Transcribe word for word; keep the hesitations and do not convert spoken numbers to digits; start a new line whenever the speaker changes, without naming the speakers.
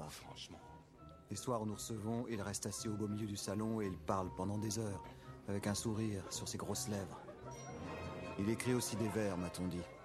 pas.
Franchement.
Les soirs où nous recevons, il reste assis au beau milieu du salon et il parle pendant des heures, avec un sourire sur ses grosses lèvres. Il écrit aussi des vers, m'a-t-on dit.